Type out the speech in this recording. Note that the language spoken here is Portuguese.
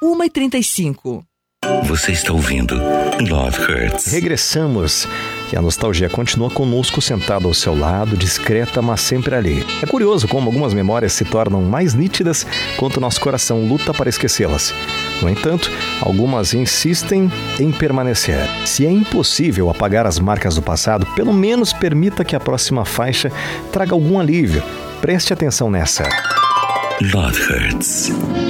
1h35. Você está ouvindo Love Hurts. Regressamos e a nostalgia continua conosco, sentado ao seu lado, discreta, mas sempre ali. É curioso como algumas memórias se tornam mais nítidas quanto nosso coração luta para esquecê-las. No entanto, algumas insistem em permanecer. Se é impossível apagar as marcas do passado, pelo menos permita que a próxima faixa traga algum alívio. Preste atenção nessa. Love Hurts.